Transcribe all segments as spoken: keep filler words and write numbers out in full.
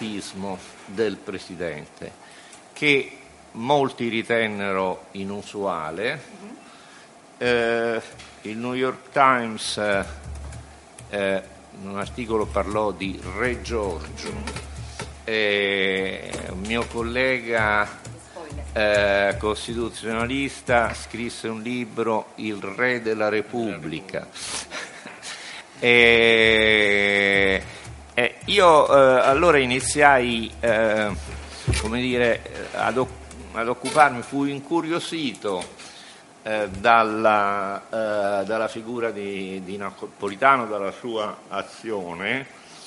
assolutismo del Presidente, che molti ritennero inusuale. Mm-hmm. Eh, il New York Times eh, in un articolo parlò di Re Giorgio. Eh, un mio collega eh, costituzionalista scrisse un libro, Il Re della Repubblica. E, e io eh, allora iniziai eh, come dire ad, ad occuparmi, fui incuriosito eh, dalla, eh, dalla figura di, di Napolitano, dalla sua azione,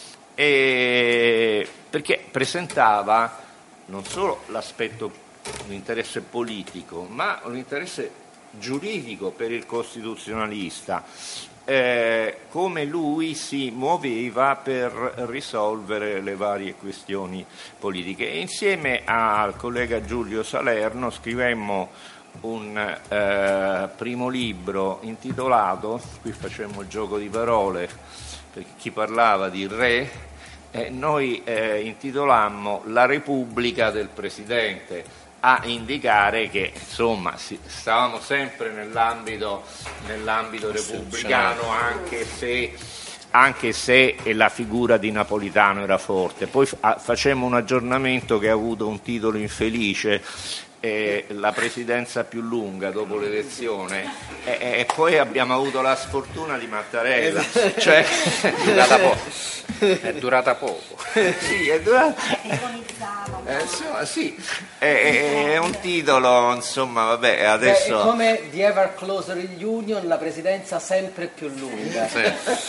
e perché presentava non solo l'aspetto, l'interesse politico, ma un interesse giuridico per il costituzionalista. Eh, come lui si muoveva per risolvere le varie questioni politiche. E insieme al collega Giulio Salerno scrivemmo un eh, primo libro intitolato, qui facemmo il gioco di parole perché chi parlava di re, eh, noi eh, intitolammo La Repubblica del Presidente, a indicare che insomma si, stavamo sempre nell'ambito, nell'ambito repubblicano, anche se, anche se la figura di Napolitano era forte. Poi fa, facemmo un aggiornamento che ha avuto un titolo infelice, eh, la presidenza più lunga dopo l'elezione, e, e poi abbiamo avuto la sfortuna di Mattarella, cioè è durata poco, è durata poco. Sì, è durata. Eh, insomma, sì, è, è un titolo, insomma, vabbè, adesso... Beh, è come The Ever Closer Union, la presidenza sempre più lunga. Sì.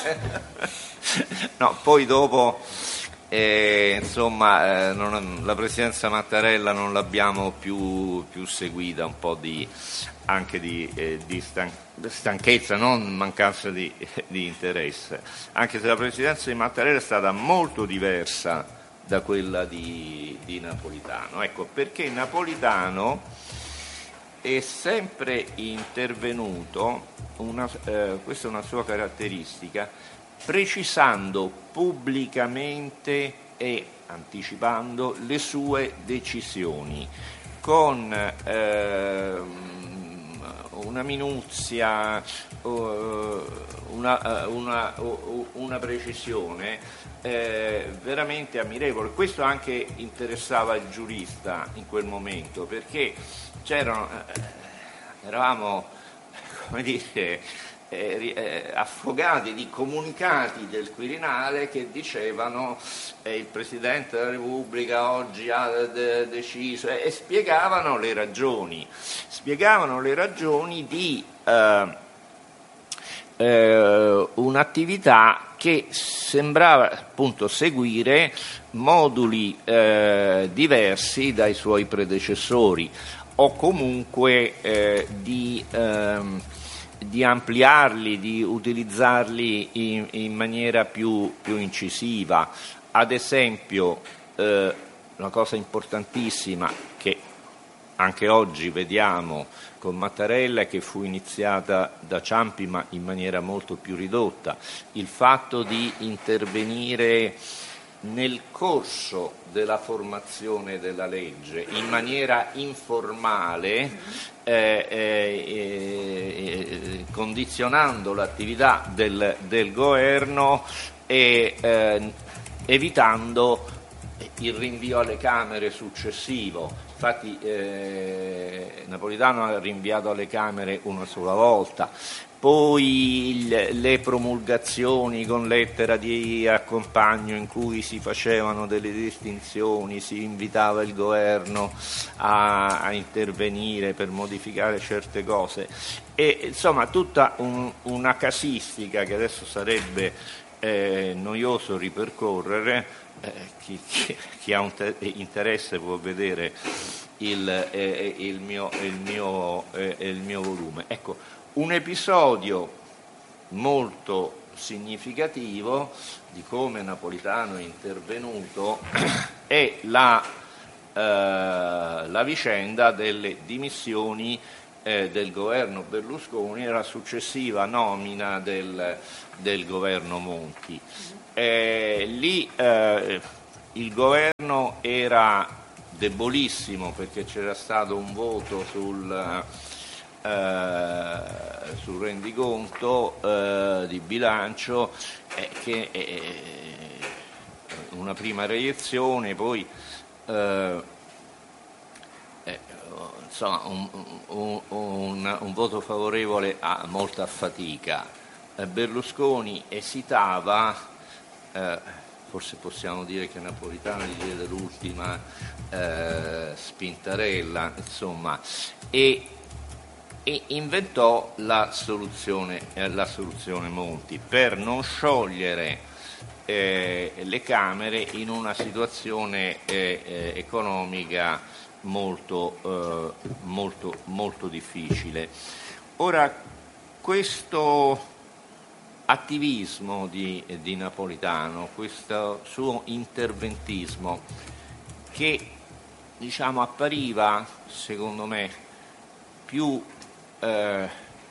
No, poi dopo, eh, insomma, eh, non, la presidenza Mattarella non l'abbiamo più, più seguita, un po' di, anche di, eh, di stan- stanchezza, non mancanza di, di interesse, anche se la presidenza di Mattarella è stata molto diversa da quella di, di Napolitano. Ecco, perché Napolitano è sempre intervenuto, una, eh, questa è una sua caratteristica, precisando pubblicamente e anticipando le sue decisioni, con eh, una minuzia, una, una, una precisione Eh, veramente ammirevole. Questo anche interessava il giurista in quel momento, perché c'erano, eh, eravamo, come dire, eh, eh, affogati di comunicati del Quirinale che dicevano eh, il Presidente della Repubblica oggi ha de- deciso e, e spiegavano le ragioni, spiegavano le ragioni di eh, eh, un'attività che sembrava appunto seguire moduli eh, diversi dai suoi predecessori, o comunque eh, di, ehm, di ampliarli, di utilizzarli in, in maniera più, più incisiva. Ad esempio, eh, una cosa importantissima che anche oggi vediamo con Mattarella, che fu iniziata da Ciampi ma in maniera molto più ridotta, il fatto di intervenire nel corso della formazione della legge in maniera informale, eh, eh, eh, condizionando l'attività del, del governo e eh, evitando il rinvio alle Camere successivo. Infatti eh, Napolitano ha rinviato alle Camere una sola volta, poi il, le promulgazioni con lettera di accompagno in cui si facevano delle distinzioni, si invitava il governo a, a intervenire per modificare certe cose, e insomma tutta un, una casistica che adesso sarebbe eh, noioso ripercorrere. Eh, chi, chi, chi ha un te- interesse può vedere il, eh, il, mio, il, mio, eh, il mio volume. Ecco, un episodio molto significativo di come Napolitano è intervenuto è la, eh, la vicenda delle dimissioni eh, del governo Berlusconi e la successiva nomina del, del governo Monti. Eh, lì eh, il governo era debolissimo perché c'era stato un voto sul, eh, sul rendiconto eh, di bilancio eh, che è una prima reiezione, poi eh, eh, insomma un, un, un, un voto favorevole a molta fatica. Eh, Berlusconi esitava, eh, forse possiamo dire che Napolitano gli diede l'ultima eh, spintarella, insomma, e, e inventò la soluzione, eh, la soluzione Monti per non sciogliere eh, le Camere in una situazione eh, eh, economica molto, eh, molto, molto difficile. Ora, questo attivismo di, di Napolitano, questo suo interventismo che diciamo appariva secondo me più eh,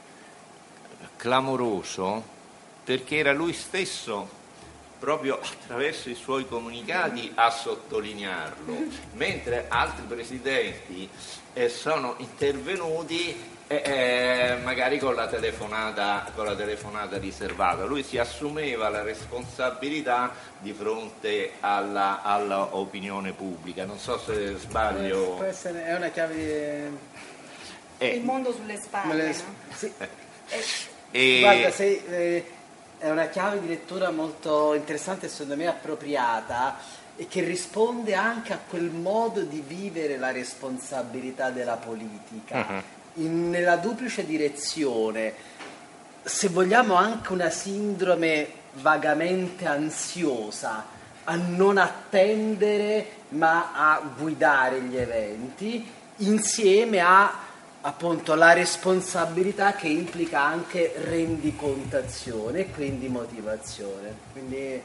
clamoroso perché era lui stesso proprio attraverso i suoi comunicati a sottolinearlo, mentre altri presidenti eh, sono intervenuti eh, eh, magari con la telefonata con la telefonata riservata. Lui si assumeva la responsabilità di fronte alla, alla opinione pubblica. Non so se sbaglio. Può essere, è una chiave di... eh. Il mondo sulle spalle, le... no? Sì. Eh. E... Guarda, se, eh, è una chiave di lettura molto interessante e secondo me appropriata e che risponde anche a quel modo di vivere la responsabilità della politica. Uh-huh. In, nella duplice direzione, se vogliamo anche una sindrome vagamente ansiosa a non attendere ma a guidare gli eventi, insieme a appunto la responsabilità che implica anche rendicontazione e quindi motivazione. Quindi eh,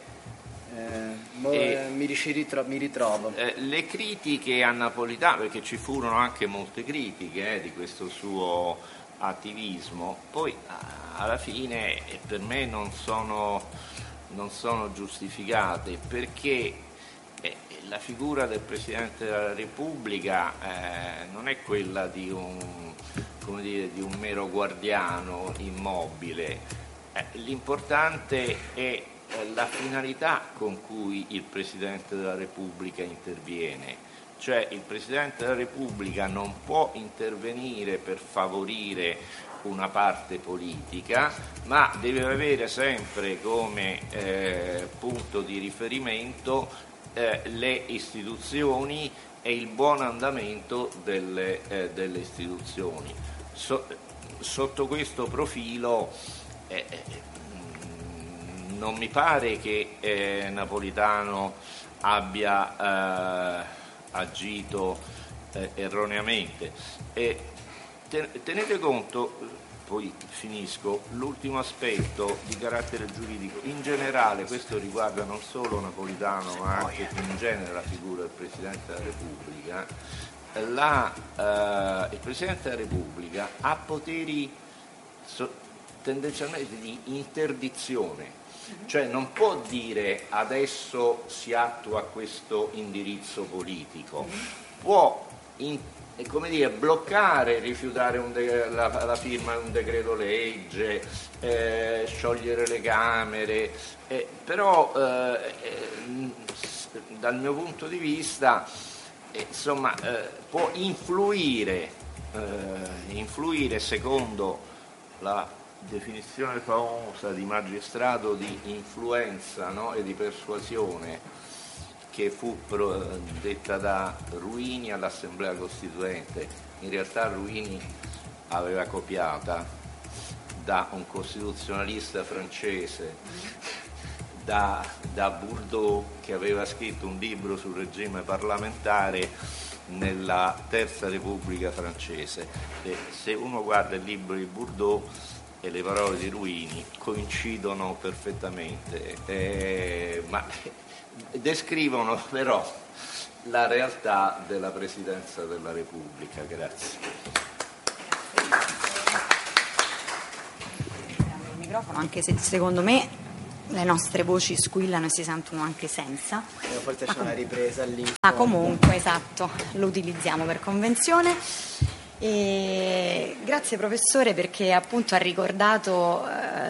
mo, eh, mi, ritro- mi ritrovo. Eh, le critiche a Napolitano, perché ci furono anche molte critiche eh, di questo suo attivismo, poi alla fine eh, per me non sono, non sono giustificate, perché eh, la figura del Presidente della Repubblica eh, non è quella di un come dire, di un mero guardiano immobile. Eh, l'importante è la finalità con cui il Presidente della Repubblica interviene, cioè il Presidente della Repubblica non può intervenire per favorire una parte politica, ma deve avere sempre come eh, punto di riferimento eh, le istituzioni e il buon andamento delle, eh, delle istituzioni. So, sotto questo profilo eh, non mi pare che eh, Napolitano abbia eh, agito eh, erroneamente. E tenete conto, poi finisco, l'ultimo aspetto di carattere giuridico. In generale, questo riguarda non solo Napolitano ma anche in genere la figura del Presidente della Repubblica. La, eh, il Presidente della Repubblica ha poteri so, tendenzialmente di interdizione, cioè non può dire adesso si attua questo indirizzo politico, può in, come dire, bloccare, rifiutare un de- la, la firma di un decreto legge, eh, sciogliere le Camere, eh, però eh, eh, dal mio punto di vista eh, insomma eh, può influire, eh, influire secondo la definizione famosa di magistrato di influenza, no? E di persuasione che fu pro, detta da Ruini all'Assemblea Costituente. In realtà Ruini aveva copiata da un costituzionalista francese, da, da Bourdeau, che aveva scritto un libro sul regime parlamentare nella Terza Repubblica francese. E se uno guarda il libro di Bourdeau e le parole di Ruini coincidono perfettamente, eh, ma descrivono però la realtà della Presidenza della Repubblica. Grazie. Il microfono, anche se secondo me le nostre voci squillano e si sentono anche senza. Eh, forse c'è una ripresa lì. Ah, comunque, esatto, lo utilizziamo per convenzione. E grazie professore, perché appunto ha ricordato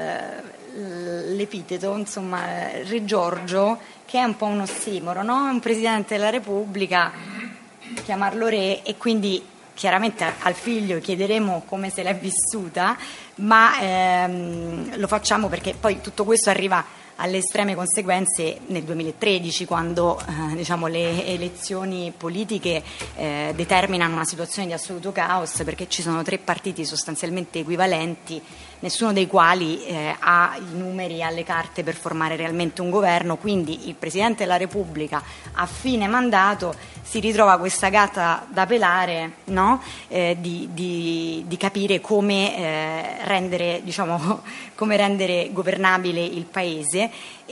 eh, l'epiteto, insomma, Re Giorgio, che è un po' un ossimoro, no? Un presidente della Repubblica, chiamarlo re, e quindi chiaramente al figlio chiederemo come se l'è vissuta, ma ehm, lo facciamo perché poi tutto questo arriva alle estreme conseguenze nel duemilatredici, quando eh, diciamo, le elezioni politiche eh, determinano una situazione di assoluto caos, perché ci sono tre partiti sostanzialmente equivalenti, nessuno dei quali eh, ha i numeri alle carte per formare realmente un governo. Quindi il Presidente della Repubblica a fine mandato si ritrova questa gatta da pelare, no? eh, di, di, di capire come eh, rendere, diciamo, come rendere governabile il Paese.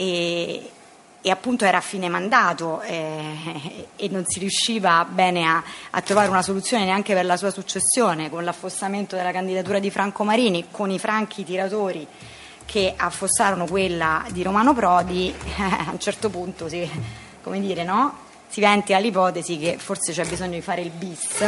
E, e appunto era a fine mandato eh, e non si riusciva bene a, a trovare una soluzione neanche per la sua successione, con l'affossamento della candidatura di Franco Marini, con i franchi tiratori che affossarono quella di Romano Prodi. Eh, a un certo punto si, come dire, no? si ventila l'ipotesi che forse c'è bisogno di fare il bis,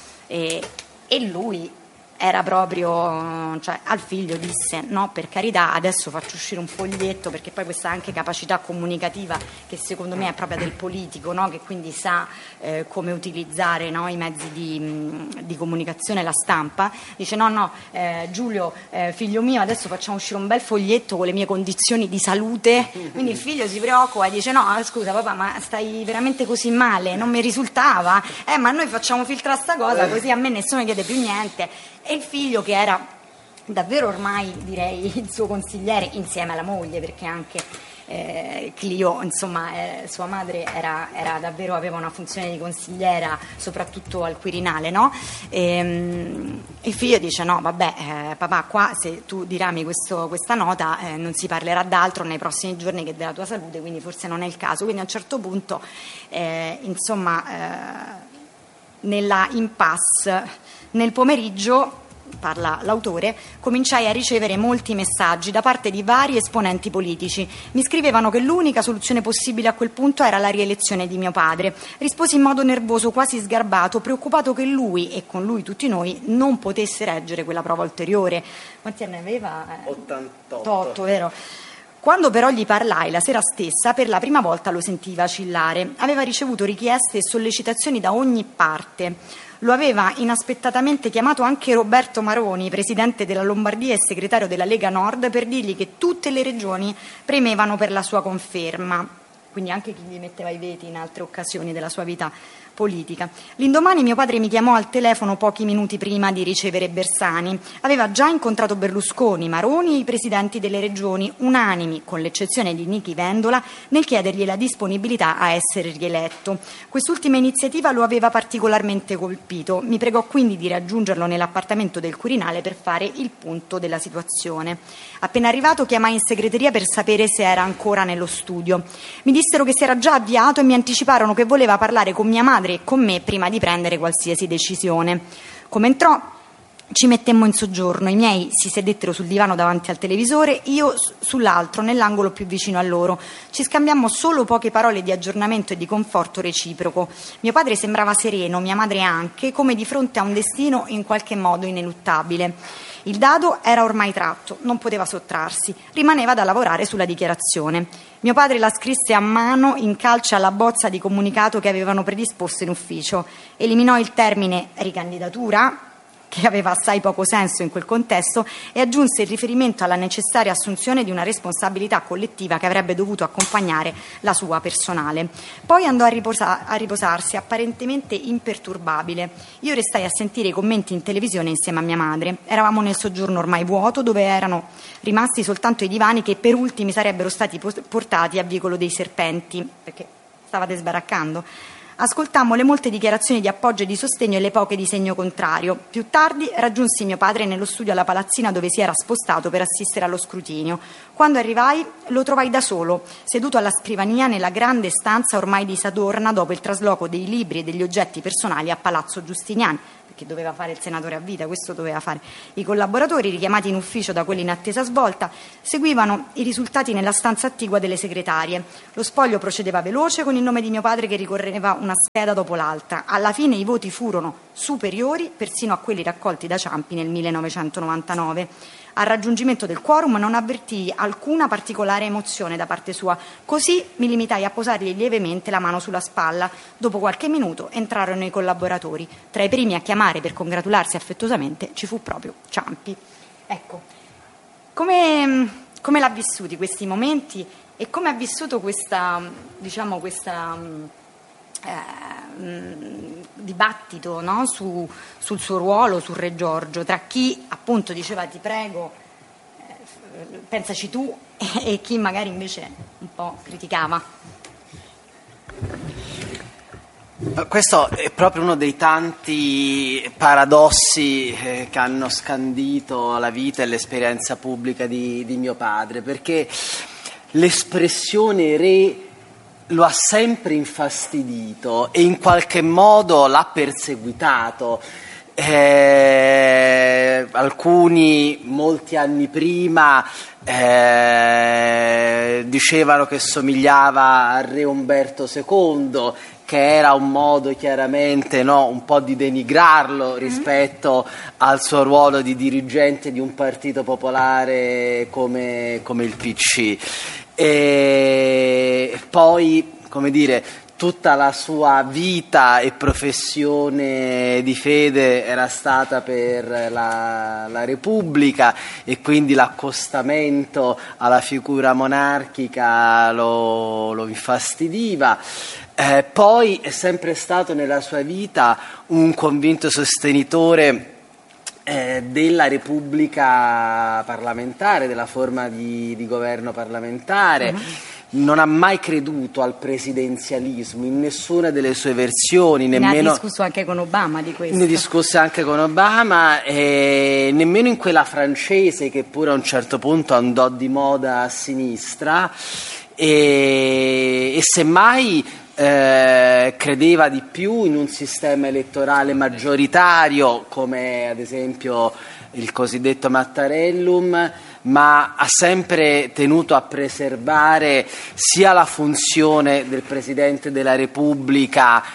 e, e lui era proprio, cioè al figlio disse: no, per carità, adesso faccio uscire un foglietto, perché poi questa anche capacità comunicativa che secondo me è propria del politico, no? Che quindi sa eh, come utilizzare, no? i mezzi di, di comunicazione, la stampa. Dice: no no eh, Giulio, eh, figlio mio, adesso facciamo uscire un bel foglietto con le mie condizioni di salute. Quindi il figlio si preoccupa e dice: no, scusa papà, ma stai veramente così male? Non mi risultava, eh ma noi facciamo filtrare sta cosa, così a me nessuno chiede più niente. E il figlio, che era davvero ormai, direi, il suo consigliere insieme alla moglie, perché anche eh, Clio, insomma, eh, sua madre era, era davvero, aveva una funzione di consigliera soprattutto al Quirinale, no? E, um, il figlio dice: no vabbè eh, papà, qua se tu dirami questo, questa nota eh, non si parlerà d'altro nei prossimi giorni che della tua salute, quindi forse non è il caso. Quindi a un certo punto eh, insomma eh, nella impasse, nel pomeriggio, parla l'autore, cominciai a ricevere molti messaggi da parte di vari esponenti politici. Mi scrivevano che l'unica soluzione possibile a quel punto era la rielezione di mio padre. Risposi in modo nervoso, quasi sgarbato, preoccupato che lui, e con lui tutti noi, non potesse reggere quella prova ulteriore. Quanti anni aveva? ottantotto, vero? Quando però gli parlai la sera stessa, per la prima volta lo sentii vacillare. Aveva ricevuto richieste e sollecitazioni da ogni parte. Lo aveva inaspettatamente chiamato anche Roberto Maroni, presidente della Lombardia e segretario della Lega Nord, per dirgli che tutte le regioni premevano per la sua conferma. Quindi anche chi gli metteva i veti in altre occasioni della sua vita politica. L'indomani mio padre mi chiamò al telefono pochi minuti prima di ricevere Bersani. Aveva già incontrato Berlusconi, Maroni e i presidenti delle regioni, unanimi, con l'eccezione di Nichi Vendola, nel chiedergli la disponibilità a essere rieletto. Quest'ultima iniziativa lo aveva particolarmente colpito. Mi pregò quindi di raggiungerlo nell'appartamento del Quirinale per fare il punto della situazione. Appena arrivato chiamai in segreteria per sapere se era ancora nello studio. Mi dissero che si era già avviato e mi anticiparono che voleva parlare con mia madre e con me prima di prendere qualsiasi decisione. Come entrò, ci mettemmo in soggiorno. I miei si sedettero sul divano davanti al televisore, io sull'altro, nell'angolo più vicino a loro. Ci scambiammo solo poche parole di aggiornamento e di conforto reciproco. Mio padre sembrava sereno, mia madre anche, come di fronte a un destino in qualche modo ineluttabile. Il dado era ormai tratto, non poteva sottrarsi, rimaneva da lavorare sulla dichiarazione. Mio padre la scrisse a mano in calce alla bozza di comunicato che avevano predisposto in ufficio. Eliminò il termine ricandidatura, che aveva assai poco senso in quel contesto, e aggiunse il riferimento alla necessaria assunzione di una responsabilità collettiva che avrebbe dovuto accompagnare la sua personale. Poi andò a, riposa- a riposarsi, apparentemente imperturbabile. Io restai a sentire i commenti in televisione insieme a mia madre. Eravamo nel soggiorno ormai vuoto, dove erano rimasti soltanto i divani che per ultimi sarebbero stati portati a Vicolo dei Serpenti, perché stavate sbaraccando. Ascoltammo le molte dichiarazioni di appoggio e di sostegno e le poche di segno contrario. Più tardi raggiunsi mio padre nello studio alla palazzina dove si era spostato per assistere allo scrutinio. Quando arrivai lo trovai da solo, seduto alla scrivania nella grande stanza ormai disadorna dopo il trasloco dei libri e degli oggetti personali a Palazzo Giustiniani, perché doveva fare il senatore a vita, questo doveva fare. I collaboratori, richiamati in ufficio da quelli in attesa svolta, seguivano i risultati nella stanza attigua delle segretarie. Lo spoglio procedeva veloce con il nome di mio padre che ricorreva una scheda dopo l'altra. Alla fine i voti furono superiori persino a quelli raccolti da Ciampi nel millenovecentonovantanove. Al raggiungimento del quorum non avvertii alcuna particolare emozione da parte sua, così mi limitai a posargli lievemente la mano sulla spalla. Dopo qualche minuto entrarono i collaboratori. Tra i primi a chiamare per congratularsi affettuosamente ci fu proprio Ciampi. Ecco, come, come l'ha vissuti questi momenti e come ha vissuto questa, diciamo, questa eh, dibattito, no? Su, sul suo ruolo, sul Re Giorgio, tra chi appunto diceva ti prego, eh, pensaci tu, e, e chi magari invece un po' criticava. Questo è proprio uno dei tanti paradossi eh, che hanno scandito la vita e l'esperienza pubblica di, di mio padre, perché l'espressione re lo ha sempre infastidito e in qualche modo l'ha perseguitato. Eh, alcuni molti anni prima eh, dicevano che somigliava al re Umberto secondo, che era un modo chiaramente, no, un po' di denigrarlo rispetto mm-hmm. al suo ruolo di dirigente di un partito popolare come, come il P C. E poi, come dire, tutta la sua vita e professione di fede era stata per la, la Repubblica e quindi l'accostamento alla figura monarchica lo, lo infastidiva. Eh, poi è sempre stato nella sua vita un convinto sostenitore eh, della Repubblica parlamentare, della forma di, di governo parlamentare. Mm-hmm. Non ha mai creduto al presidenzialismo in nessuna delle sue versioni. Ne nemmeno, ha discusso anche con Obama di questo. Ne discusse anche con Obama, e nemmeno in quella francese che pure a un certo punto andò di moda a sinistra, e, e semmai eh, credeva di più in un sistema elettorale maggioritario come ad esempio il cosiddetto Mattarellum, ma ha sempre tenuto a preservare sia la funzione del Presidente della Repubblica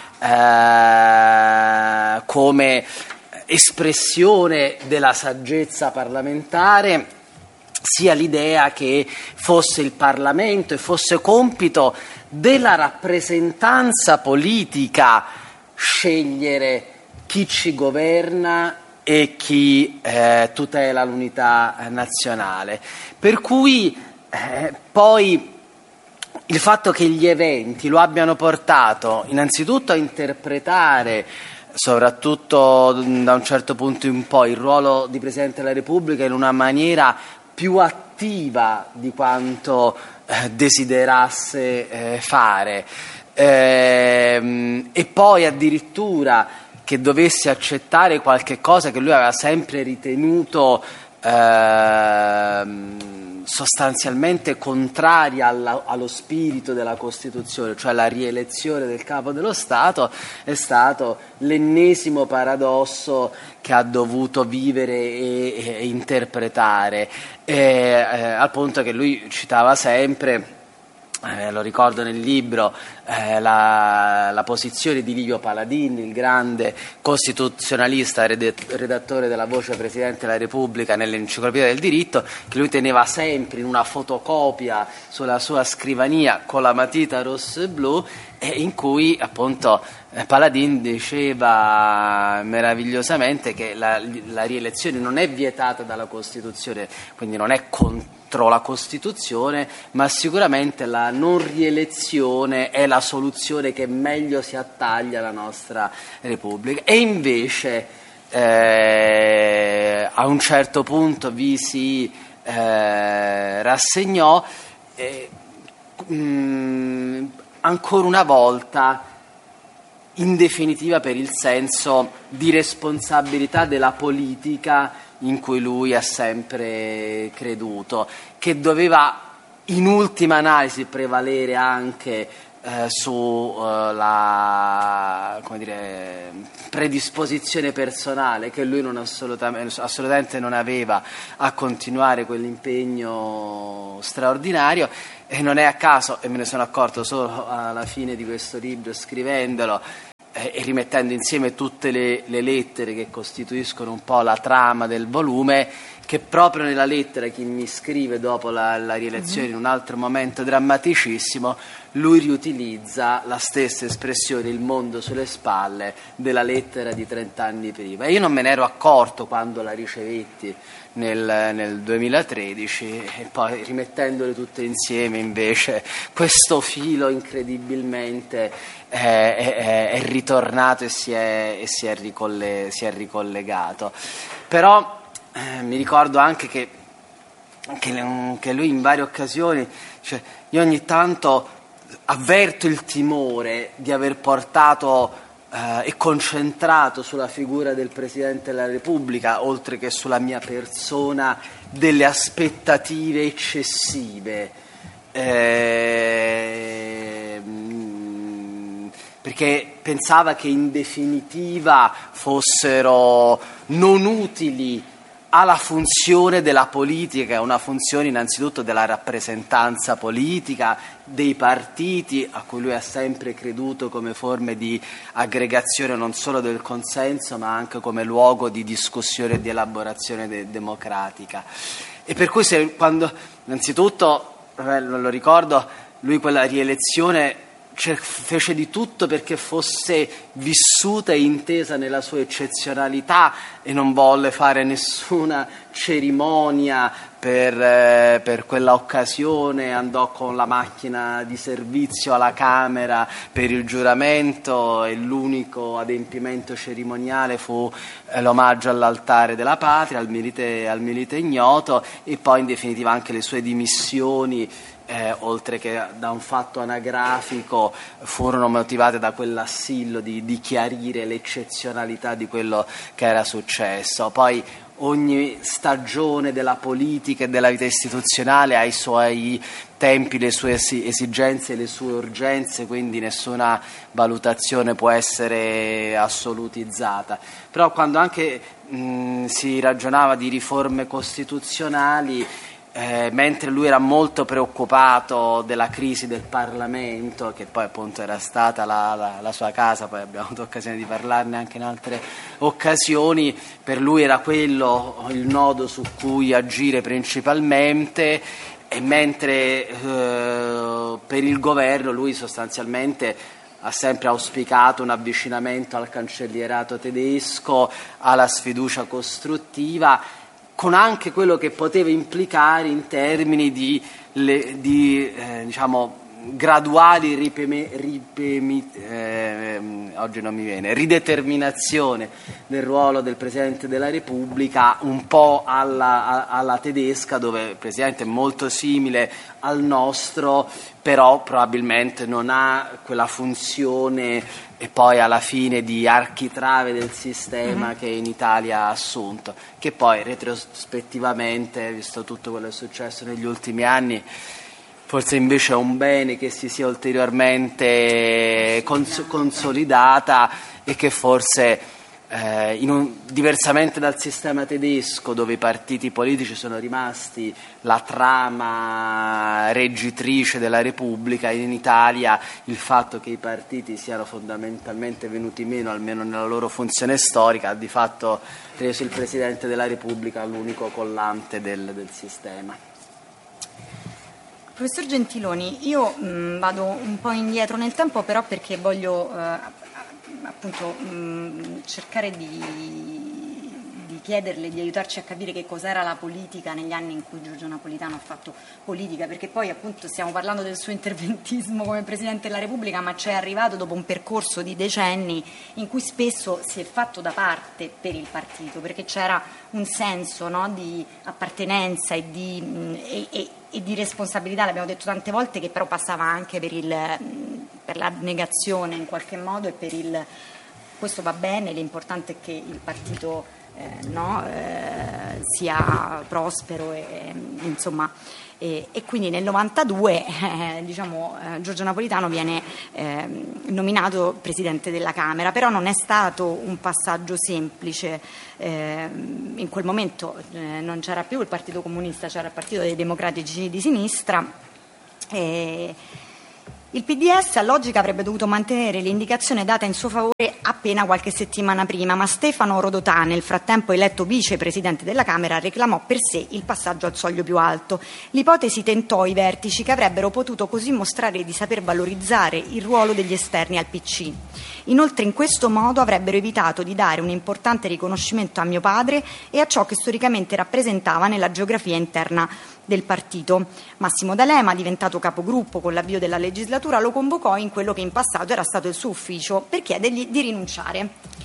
eh, come espressione della saggezza parlamentare, sia l'idea che fosse il Parlamento e fosse compito della rappresentanza politica scegliere chi ci governa e chi eh, tutela l'unità nazionale. Per cui eh, poi il fatto che gli eventi lo abbiano portato innanzitutto a interpretare, soprattutto da un certo punto in poi, il ruolo di Presidente della Repubblica in una maniera più attiva di quanto eh, desiderasse eh, fare, ehm, e poi addirittura che dovesse accettare qualche cosa che lui aveva sempre ritenuto eh, sostanzialmente contraria alla, allo spirito della Costituzione, cioè la rielezione del Capo dello Stato, è stato l'ennesimo paradosso che ha dovuto vivere e, e interpretare, e, eh, al punto che lui citava sempre, Eh, lo ricordo nel libro, eh, la, la posizione di Livio Paladini, il grande costituzionalista, redattore della Voce Presidente della Repubblica nell'Enciclopedia del Diritto, che lui teneva sempre in una fotocopia sulla sua scrivania con la matita rosso e blu, e in cui appunto eh, Paladini diceva meravigliosamente che la, la rielezione non è vietata dalla Costituzione, quindi non è contro la Costituzione, ma sicuramente la non rielezione è la soluzione che meglio si attaglia alla nostra Repubblica. E invece eh, a un certo punto vi si eh, rassegnò, eh, mh, ancora una volta in definitiva per il senso di responsabilità della politica in cui lui ha sempre creduto, che doveva in ultima analisi prevalere anche eh, sulla uh, come dire, predisposizione personale che lui non assolutamente, assolutamente non aveva a continuare quell'impegno straordinario. E non è a caso, e me ne sono accorto solo alla fine di questo libro scrivendolo eh, e rimettendo insieme tutte le, le lettere che costituiscono un po' la trama del volume, che proprio nella lettera che mi scrive dopo la, la rielezione mm-hmm. in un altro momento drammaticissimo, lui riutilizza la stessa espressione, il mondo sulle spalle, della lettera di trent'anni prima. E io non me ne ero accorto quando la ricevetti nel, nel duemilatredici, e poi rimettendole tutte insieme invece questo filo incredibilmente è, è, è ritornato e si è, e si è, ricolle, si è ricollegato. Però Eh, mi ricordo anche che, che, che lui in varie occasioni, cioè, io ogni tanto avverto il timore di aver portato eh, e concentrato sulla figura del Presidente della Repubblica, oltre che sulla mia persona, delle aspettative eccessive. Eh, perché pensava che in definitiva fossero non utili alla funzione della politica, una funzione innanzitutto della rappresentanza politica, dei partiti, a cui lui ha sempre creduto come forme di aggregazione non solo del consenso, ma anche come luogo di discussione e di elaborazione de- democratica. E per cui se, quando, innanzitutto, eh, lo ricordo, lui quella rielezione fece di tutto perché fosse vissuta e intesa nella sua eccezionalità e non volle fare nessuna cerimonia per, eh, per quella occasione. Andò con la macchina di servizio alla Camera per il giuramento e l'unico adempimento cerimoniale fu eh, l'omaggio all'altare della patria, al milite, al milite ignoto, e poi in definitiva anche le sue dimissioni, Eh, oltre che da un fatto anagrafico, furono motivate da quell'assillo di, di chiarire l'eccezionalità di quello che era successo. Poi ogni stagione della politica e della vita istituzionale ha i suoi tempi, le sue esigenze e le sue urgenze, quindi nessuna valutazione può essere assolutizzata. Però quando anche mh, si ragionava di riforme costituzionali, Eh, mentre lui era molto preoccupato della crisi del Parlamento, che poi appunto era stata la, la, la sua casa, poi abbiamo avuto occasione di parlarne anche in altre occasioni, per lui era quello il nodo su cui agire principalmente, e mentre eh, per il governo lui sostanzialmente ha sempre auspicato un avvicinamento al cancellierato tedesco, alla sfiducia costruttiva, con anche quello che poteva implicare in termini di, le, di eh, diciamo, graduali ripeme, ripemi, eh, oggi non mi viene, rideterminazione del ruolo del Presidente della Repubblica, un po' alla, alla tedesca, dove il Presidente è molto simile al nostro, però probabilmente non ha quella funzione e poi alla fine di architrave del sistema mm-hmm. che in Italia ha assunto, che poi retrospettivamente, visto tutto quello che è successo negli ultimi anni, forse invece è un bene che si sia ulteriormente cons- consolidata e che forse eh, in un, diversamente dal sistema tedesco, dove i partiti politici sono rimasti la trama reggitrice della Repubblica, in Italia il fatto che i partiti siano fondamentalmente venuti meno, almeno nella loro funzione storica, ha di fatto reso il Presidente della Repubblica l'unico collante del, del sistema. Professor Gentiloni, io mh, vado un po' indietro nel tempo, però perché voglio eh, appunto mh, cercare di, di chiederle di aiutarci a capire che cos'era la politica negli anni in cui Giorgio Napolitano ha fatto politica, perché poi appunto stiamo parlando del suo interventismo come Presidente della Repubblica, ma c'è arrivato dopo un percorso di decenni in cui spesso si è fatto da parte per il partito, perché c'era un senso, no, di appartenenza e di... Mh, e, e, e di responsabilità, l'abbiamo detto tante volte, che però passava anche per, il, per la negazione in qualche modo e per il questo va bene, l'importante è che il partito eh, no, eh, sia prospero e, insomma, e, e quindi nel novantadue eh, diciamo, eh, Giorgio Napolitano viene eh, nominato Presidente della Camera, però non è stato un passaggio semplice. Eh, in quel momento eh, non c'era più il Partito Comunista, c'era il Partito dei Democratici di Sinistra. E il P D S a logica avrebbe dovuto mantenere l'indicazione data in suo favore appena qualche settimana prima, ma Stefano Rodotà, nel frattempo eletto vicepresidente della Camera, reclamò per sé il passaggio al soglio più alto. L'ipotesi tentò i vertici, che avrebbero potuto così mostrare di saper valorizzare il ruolo degli esterni al P C. Inoltre in questo modo avrebbero evitato di dare un importante riconoscimento a mio padre e a ciò che storicamente rappresentava nella geografia interna del partito. Massimo D'Alema, diventato capogruppo con l'avvio della legislatura, lo convocò in quello che in passato era stato il suo ufficio per chiedergli di rinunciare.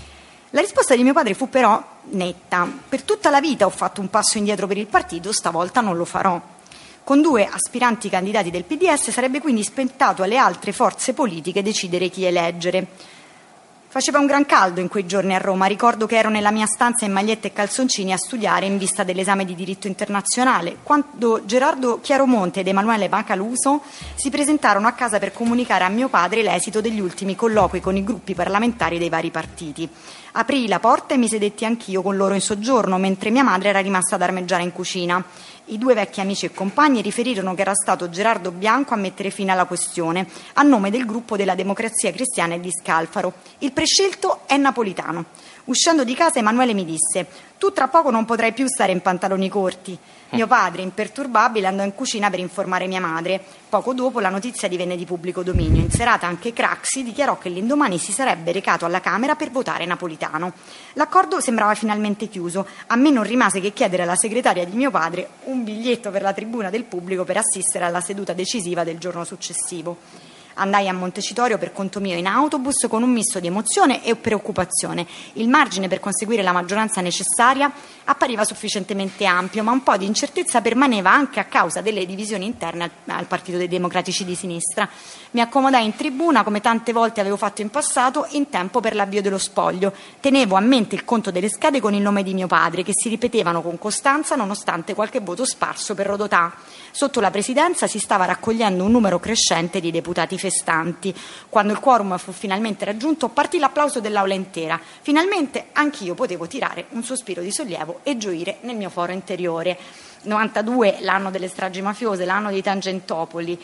La risposta di mio padre fu però netta: per tutta la vita ho fatto un passo indietro per il partito, stavolta non lo farò. Con due aspiranti candidati del P D S sarebbe quindi spettato alle altre forze politiche decidere chi eleggere. Faceva un gran caldo in quei giorni a Roma, ricordo che ero nella mia stanza in maglietta e calzoncini a studiare in vista dell'esame di diritto internazionale, quando Gerardo Chiaromonte ed Emanuele Macaluso si presentarono a casa per comunicare a mio padre l'esito degli ultimi colloqui con i gruppi parlamentari dei vari partiti. Aprii la porta e mi sedetti anch'io con loro in soggiorno, mentre mia madre era rimasta ad armeggiare in cucina. I due vecchi amici e compagni riferirono che era stato Gerardo Bianco a mettere fine alla questione, a nome del gruppo della Democrazia Cristiana e di Scalfaro. Il prescelto è Napolitano. Uscendo di casa Emanuele mi disse: tu tra poco non potrai più stare in pantaloni corti. Mio padre, imperturbabile, andò in cucina per informare mia madre. Poco dopo la notizia divenne di pubblico dominio. In serata anche Craxi dichiarò che l'indomani si sarebbe recato alla Camera per votare Napolitano. L'accordo sembrava finalmente chiuso. A me non rimase che chiedere alla segretaria di mio padre un biglietto per la tribuna del pubblico per assistere alla seduta decisiva del giorno successivo. Andai a Montecitorio per conto mio in autobus con un misto di emozione e preoccupazione. Il margine per conseguire la maggioranza necessaria appariva sufficientemente ampio, ma un po' di incertezza permaneva anche a causa delle divisioni interne al, al Partito dei Democratici di Sinistra. Mi accomodai in tribuna, come tante volte avevo fatto in passato, in tempo per l'avvio dello spoglio. Tenevo a mente il conto delle schede con il nome di mio padre, che si ripetevano con costanza nonostante qualche voto sparso per Rodotà. Sotto la presidenza si stava raccogliendo un numero crescente di deputati festanti. Quando il quorum fu finalmente raggiunto, partì l'applauso dell'aula intera. Finalmente anch'io potevo tirare un sospiro di sollievo e gioire nel mio foro interiore. novantadue, l'anno delle stragi mafiose, l'anno di Tangentopoli,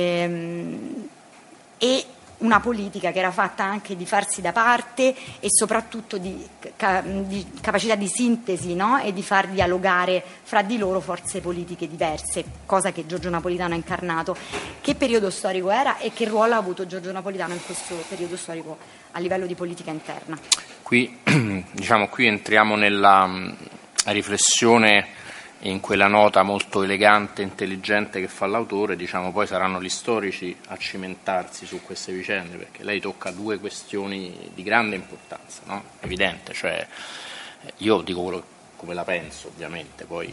ehm, e una politica che era fatta anche di farsi da parte e soprattutto di, di capacità di sintesi, no? E di far dialogare fra di loro forze politiche diverse, cosa che Giorgio Napolitano ha incarnato. Che periodo storico era e che ruolo ha avuto Giorgio Napolitano in questo periodo storico a livello di politica interna? Qui, diciamo, qui entriamo nella riflessione, in quella nota molto elegante e intelligente che fa l'autore. Diciamo, poi saranno gli storici a cimentarsi su queste vicende, perché lei tocca due questioni di grande importanza, no? Evidente, cioè io dico quello, come la penso, ovviamente, poi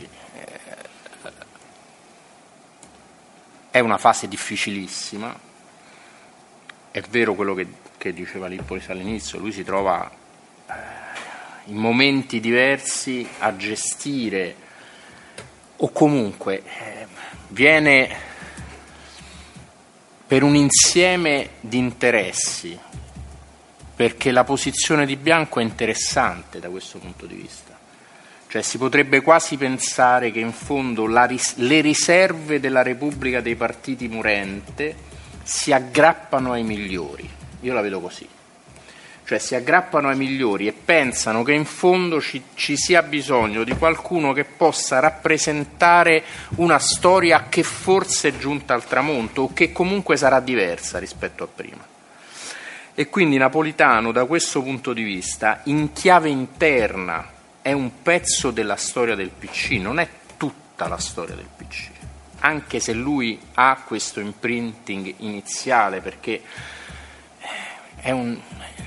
eh, è una fase difficilissima, è vero quello che, che diceva Lippolis all'inizio, lui si trova eh, in momenti diversi a gestire, o comunque eh, viene per un insieme di interessi, perché la posizione di Bianco è interessante da questo punto di vista. Cioè si potrebbe quasi pensare che in fondo la ris- le riserve della Repubblica dei partiti morente si aggrappano ai migliori. Io la vedo così. Cioè si aggrappano ai migliori e pensano che in fondo ci, ci sia bisogno di qualcuno che possa rappresentare una storia che forse è giunta al tramonto o che comunque sarà diversa rispetto a prima. E quindi Napolitano, da questo punto di vista, in chiave interna, è un pezzo della storia del P C, non è tutta la storia del P C, anche se lui ha questo imprinting iniziale, perché è un...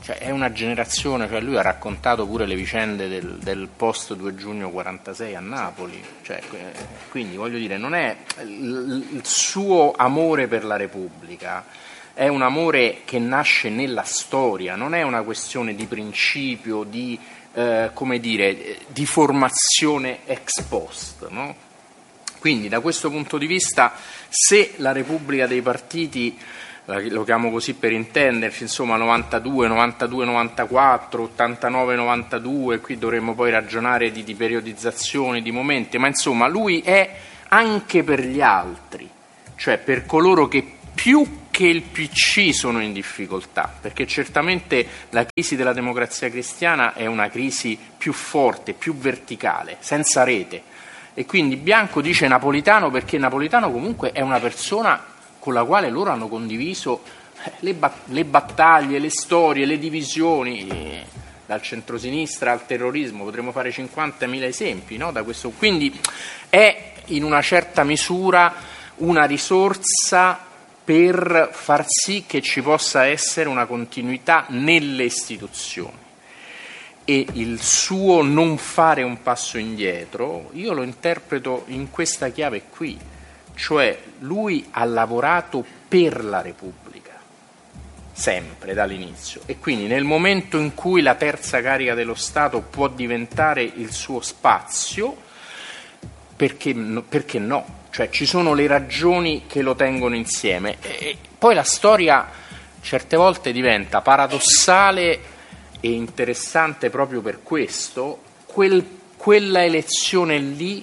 cioè è una generazione, cioè lui ha raccontato pure le vicende del, del post due giugno quarantasei a Napoli, cioè, quindi voglio dire, non è il, il suo amore per la Repubblica, è un amore che nasce nella storia, non è una questione di principio, di, eh, come dire, di formazione ex post, no? Quindi da questo punto di vista, se la Repubblica dei partiti, lo chiamo così per intenderci, insomma novantadue, novantadue, novantaquattro, ottantanove, novantadue, qui dovremmo poi ragionare di, di periodizzazione, di momenti, ma insomma lui è anche per gli altri, cioè per coloro che più che il P C sono in difficoltà, perché certamente la crisi della Democrazia Cristiana è una crisi più forte, più verticale, senza rete, e quindi Bianco dice Napolitano perché Napolitano comunque è una persona con la quale loro hanno condiviso le, bat- le battaglie, le storie, le divisioni, dal centrosinistra al terrorismo, potremmo fare cinquantamila esempi, no? Da questo. Quindi è in una certa misura una risorsa per far sì che ci possa essere una continuità nelle istituzioni, e il suo non fare un passo indietro io lo interpreto in questa chiave qui, cioè lui ha lavorato per la Repubblica sempre dall'inizio, e quindi nel momento in cui la terza carica dello Stato può diventare il suo spazio, perché, perché no? Cioè ci sono le ragioni che lo tengono insieme, e poi la storia certe volte diventa paradossale e interessante proprio per questo. Quel, quella elezione lì,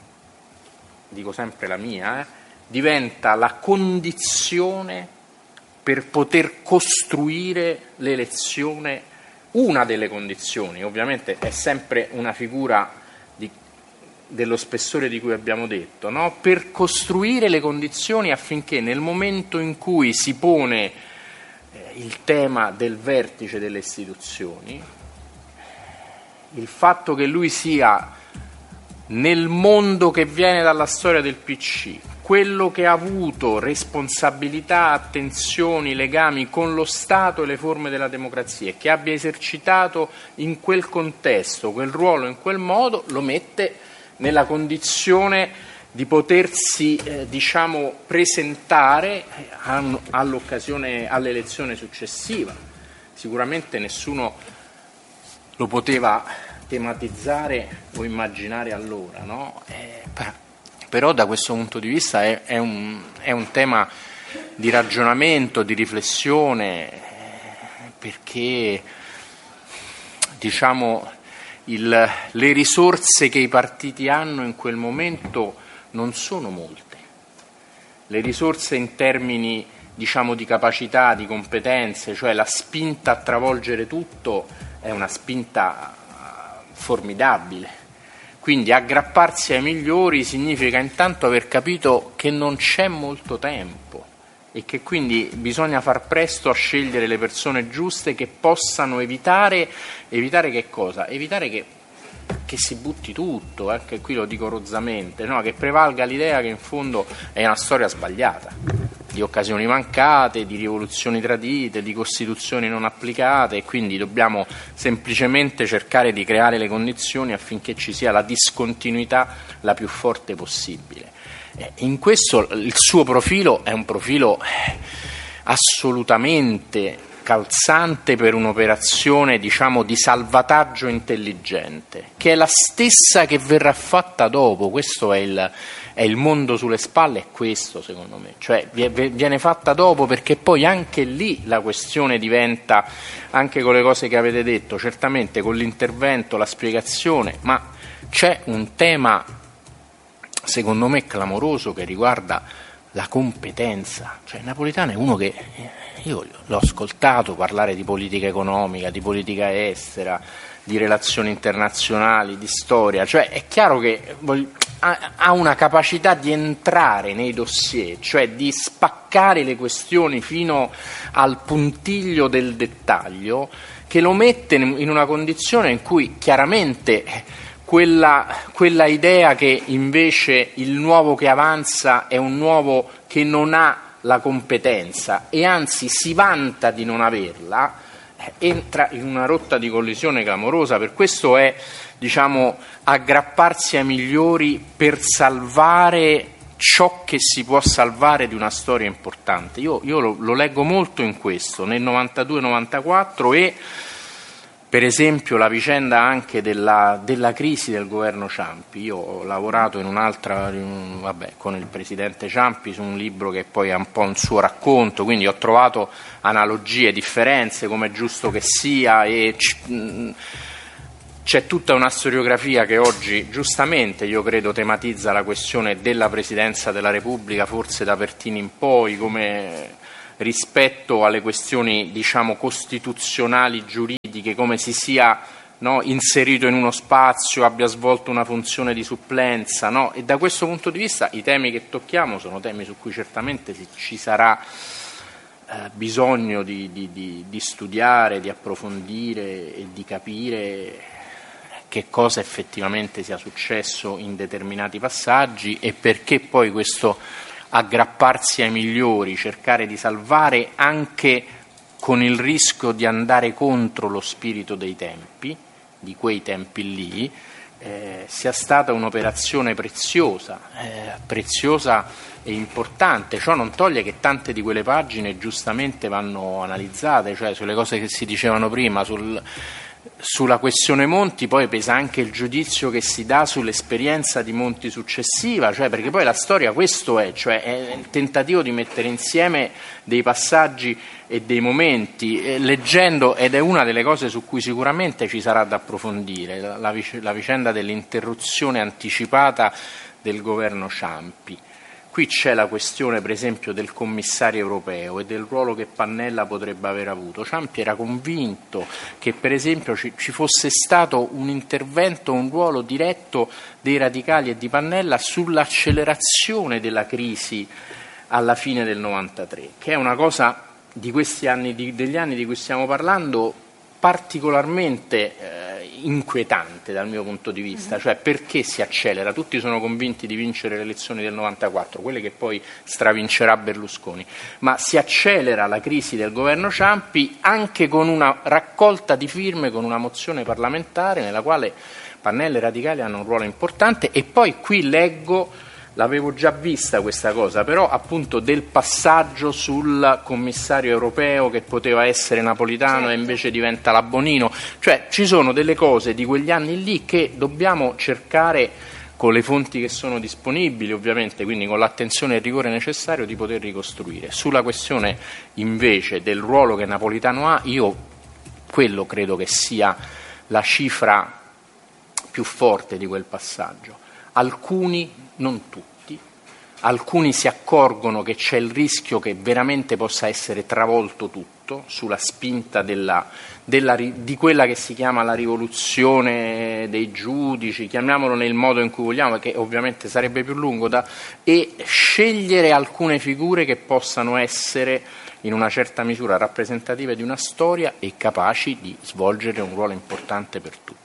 dico sempre la mia, eh, diventa la condizione per poter costruire l'elezione, una delle condizioni, ovviamente è sempre una figura di, dello spessore di cui abbiamo detto, no? Per costruire le condizioni affinché nel momento in cui si pone eh, il tema del vertice delle istituzioni, il fatto che lui sia nel mondo che viene dalla storia del P C, quello che ha avuto responsabilità, attenzioni, legami con lo Stato e le forme della democrazia, e che abbia esercitato in quel contesto quel ruolo in quel modo, lo mette nella condizione di potersi eh, diciamo presentare all'occasione, all'elezione successiva. Sicuramente nessuno lo poteva tematizzare o immaginare allora, no? Eh, però da questo punto di vista è, è, un, è un tema di ragionamento, di riflessione, eh, perché diciamo il, le risorse che i partiti hanno in quel momento non sono molte. Le risorse in termini diciamo di capacità, di competenze, cioè la spinta a travolgere tutto è una spinta formidabile. Quindi aggrapparsi ai migliori significa intanto aver capito che non c'è molto tempo e che quindi bisogna far presto a scegliere le persone giuste che possano evitare, evitare che cosa? Evitare che, che si butti tutto, anche eh, qui lo dico rozzamente, no? Che prevalga l'idea che in fondo è una storia sbagliata, di occasioni mancate, di rivoluzioni tradite, di costituzioni non applicate, e quindi dobbiamo semplicemente cercare di creare le condizioni affinché ci sia la discontinuità la più forte possibile. In questo il suo profilo è un profilo assolutamente calzante per un'operazione diciamo di salvataggio intelligente, che è la stessa che verrà fatta dopo. Questo è il È il mondo sulle spalle, è questo secondo me, cioè viene fatta dopo, perché poi anche lì la questione diventa, anche con le cose che avete detto, certamente con l'intervento, la spiegazione, ma c'è un tema secondo me clamoroso che riguarda la competenza. Cioè Napolitano è uno che, io l'ho ascoltato parlare di politica economica, di politica estera, di relazioni internazionali, di storia, cioè è chiaro che ha una capacità di entrare nei dossier, cioè di spaccare le questioni fino al puntiglio del dettaglio, che lo mette in una condizione in cui chiaramente quella, quella idea che invece il nuovo che avanza è un nuovo che non ha la competenza e anzi si vanta di non averla, entra in una rotta di collisione clamorosa. Per questo è, diciamo, aggrapparsi ai migliori per salvare ciò che si può salvare di una storia importante. Io, io lo, lo leggo molto in questo, nel novantadue novantaquattro, e per esempio la vicenda anche della, della crisi del governo Ciampi. Io ho lavorato in un'altra, in, vabbè, con il presidente Ciampi su un libro che poi è un po' un suo racconto, quindi ho trovato analogie, differenze, come è giusto che sia, e mh, c'è tutta una storiografia che oggi, giustamente, io credo, tematizza la questione della Presidenza della Repubblica, forse da Pertini in poi, come rispetto alle questioni, diciamo, costituzionali, giuridiche, come si sia, no, inserito in uno spazio, abbia svolto una funzione di supplenza, no? E da questo punto di vista i temi che tocchiamo sono temi su cui certamente ci sarà eh, bisogno di, di, di, di studiare, di approfondire e di capire che cosa effettivamente sia successo in determinati passaggi e perché poi questo aggrapparsi ai migliori, cercare di salvare anche con il rischio di andare contro lo spirito dei tempi, di quei tempi lì, eh, sia stata un'operazione preziosa, eh, preziosa e importante. Ciò non toglie che tante di quelle pagine giustamente vanno analizzate, cioè sulle cose che si dicevano prima, sul Sulla questione Monti poi pesa anche il giudizio che si dà sull'esperienza di Monti successiva, cioè perché poi la storia questo è, cioè è il tentativo di mettere insieme dei passaggi e dei momenti, eh, leggendo, ed è una delle cose su cui sicuramente ci sarà da approfondire, la, la, la vicenda dell'interruzione anticipata del governo Ciampi. Qui c'è la questione, per esempio, del commissario europeo e del ruolo che Pannella potrebbe aver avuto. Ciampi era convinto che, per esempio, ci, ci fosse stato un intervento, un ruolo diretto dei radicali e di Pannella sull'accelerazione della crisi alla fine del novantatré, che è una cosa di questi anni, di, degli anni di cui stiamo parlando, particolarmente eh, inquietante dal mio punto di vista, uh-huh. Cioè perché si accelera? Tutti sono convinti di vincere le elezioni del novantaquattro, quelle che poi stravincerà Berlusconi, ma si accelera la crisi del governo Ciampi anche con una raccolta di firme, con una mozione parlamentare nella quale Pannella e i radicali hanno un ruolo importante. E poi qui leggo, l'avevo già vista questa cosa, però appunto del passaggio sul commissario europeo che poteva essere Napolitano, certo, e invece diventa la Bonino, cioè ci sono delle cose di quegli anni lì che dobbiamo cercare, con le fonti che sono disponibili ovviamente, quindi con l'attenzione e il rigore necessario, di poter ricostruire. Sulla questione invece del ruolo che Napolitano ha, io quello credo che sia la cifra più forte di quel passaggio. Alcuni, non tutti, alcuni si accorgono che c'è il rischio che veramente possa essere travolto tutto sulla spinta della, della, di quella che si chiama la rivoluzione dei giudici, chiamiamolo nel modo in cui vogliamo, che ovviamente sarebbe più lungo, da, e scegliere alcune figure che possano essere in una certa misura rappresentative di una storia e capaci di svolgere un ruolo importante per tutti.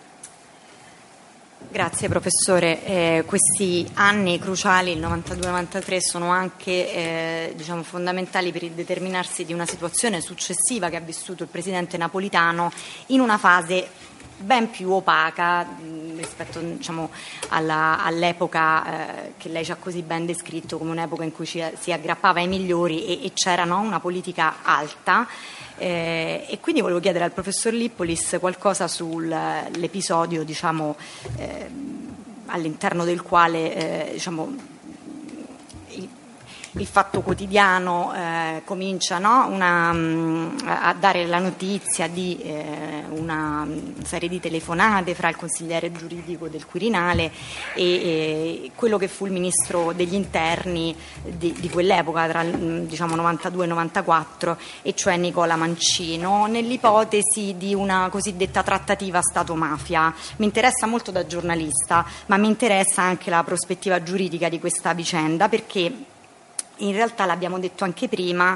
Grazie professore, eh, questi anni cruciali, il novantadue novantatré, sono anche eh, diciamo, fondamentali per il determinarsi di una situazione successiva che ha vissuto il presidente Napolitano in una fase ben più opaca mh, rispetto diciamo, alla, all'epoca eh, che lei ci ha così ben descritto come un'epoca in cui ci, si aggrappava ai migliori e, e c'era, no, una politica alta. Eh, e quindi volevo chiedere al professor Lippolis qualcosa sull'episodio, diciamo, eh, all'interno del quale eh, diciamo, il, il Fatto Quotidiano eh, comincia, no, una, a dare la notizia di eh, una serie di telefonate fra il consigliere giuridico del Quirinale e, e quello che fu il ministro degli interni di, di quell'epoca, tra diciamo novantadue e novantaquattro, e cioè Nicola Mancino, nell'ipotesi di una cosiddetta trattativa Stato-mafia. Mi interessa molto da giornalista, ma mi interessa anche la prospettiva giuridica di questa vicenda, perché in realtà l'abbiamo detto anche prima,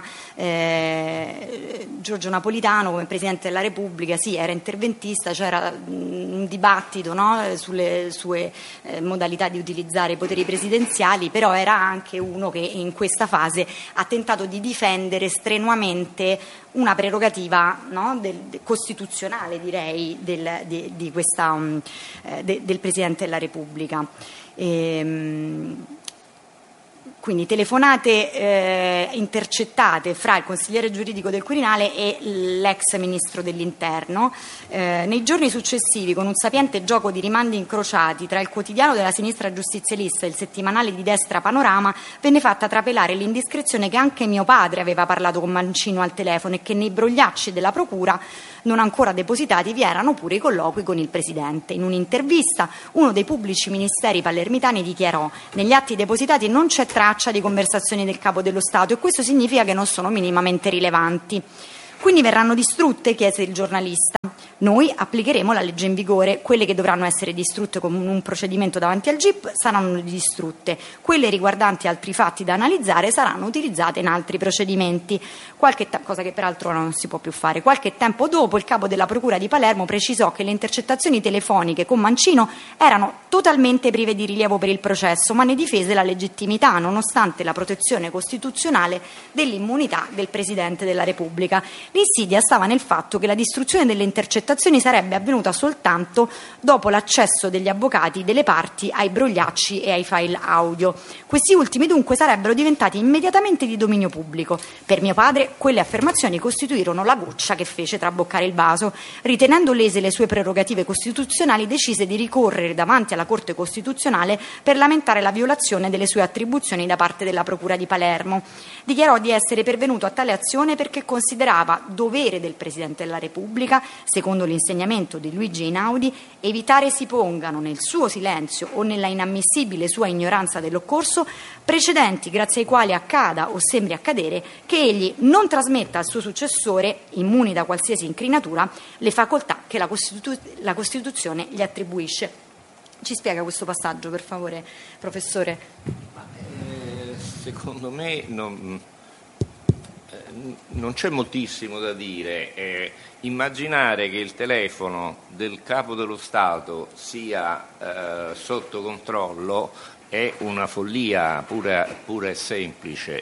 eh, Giorgio Napolitano come Presidente della Repubblica sì, era interventista, c'era un dibattito, no, sulle sue eh, modalità di utilizzare i poteri presidenziali, però era anche uno che in questa fase ha tentato di difendere strenuamente una prerogativa, no, del, de, costituzionale direi del, de, di questa, um, eh, de, del Presidente della Repubblica. E, um, quindi telefonate eh, intercettate fra il consigliere giuridico del Quirinale e l'ex ministro dell'Interno. Eh, nei giorni successivi, con un sapiente gioco di rimandi incrociati tra il quotidiano della sinistra giustizialista e il settimanale di destra Panorama, venne fatta trapelare l'indiscrezione che anche mio padre aveva parlato con Mancino al telefono e che nei brogliacci della procura non ancora depositati vi erano pure i colloqui con il Presidente. In un'intervista uno dei pubblici ministeri palermitani dichiarò: negli atti depositati non c'è traccia di conversazioni del Capo dello Stato e questo significa che non sono minimamente rilevanti. Quindi verranno distrutte? Chiese il giornalista. Noi applicheremo la legge in vigore, quelle che dovranno essere distrutte con un procedimento davanti al G I P saranno distrutte, quelle riguardanti altri fatti da analizzare saranno utilizzate in altri procedimenti, qualche te- cosa che peraltro non si può più fare. Qualche tempo dopo il capo della Procura di Palermo precisò che le intercettazioni telefoniche con Mancino erano totalmente prive di rilievo per il processo, ma ne difese la legittimità nonostante la protezione costituzionale dell'immunità del Presidente della Repubblica. L'insidia stava nel fatto che la distruzione delle intercettazioni sarebbe avvenuta soltanto dopo l'accesso degli avvocati delle parti ai brogliacci e ai file audio. Questi ultimi dunque sarebbero diventati immediatamente di dominio pubblico. Per mio padre quelle affermazioni costituirono la goccia che fece traboccare il vaso. Ritenendo lese le sue prerogative costituzionali, decise di ricorrere davanti alla Corte Costituzionale per lamentare la violazione delle sue attribuzioni da parte della Procura di Palermo. Dichiarò di essere pervenuto a tale azione perché considerava dovere del Presidente della Repubblica, secondo l'insegnamento di Luigi Einaudi, evitare si pongano nel suo silenzio o nella inammissibile sua ignoranza dell'occorso precedenti grazie ai quali accada o sembri accadere che egli non trasmetta al suo successore, immuni da qualsiasi incrinatura, le facoltà che la, Costitu- la Costituzione gli attribuisce. Ci spiega questo passaggio, per favore, professore? Eh, secondo me non... Non c'è moltissimo da dire. Eh, immaginare che il telefono del Capo dello Stato sia eh, sotto controllo è una follia pura, pura e semplice.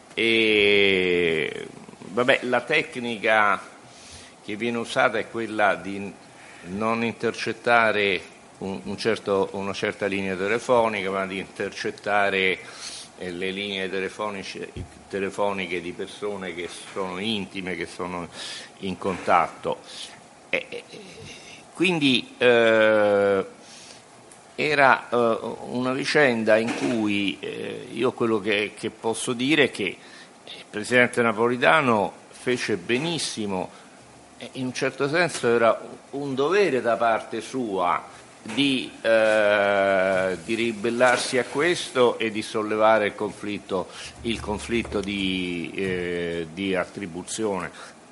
E, vabbè, la tecnica che viene usata è quella di non intercettare un, un certo, una certa linea telefonica, ma di intercettare le linee telefoniche, telefoniche di persone che sono intime, che sono in contatto. E, quindi eh, era eh, una vicenda in cui eh, io quello che, che posso dire è che il Presidente Napolitano fece benissimo, e in un certo senso era un dovere da parte sua Di, eh, di ribellarsi a questo e di sollevare il conflitto, il conflitto di, eh, di attribuzione